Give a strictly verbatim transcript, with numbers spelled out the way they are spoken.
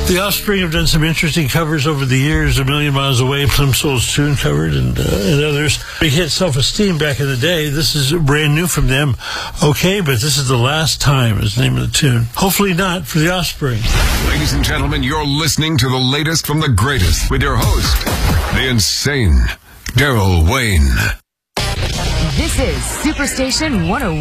The Offspring have done some interesting covers over the years. A Million Miles Away, Plimsoll's tune covered, and, uh, and others. Big hit Self-Esteem back in the day. This is brand new from them. Okay, but this is the last time is the name of the tune. Hopefully not for the Offspring. Ladies and gentlemen, you're listening to the latest from the greatest with your host, the insane Daryl Wayne. This is Superstation one oh one.